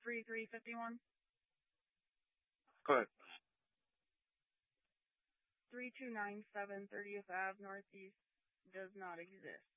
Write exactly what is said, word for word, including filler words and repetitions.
three three five one? Correct. three two nine seven thirtieth Avenue Northeast does not exist.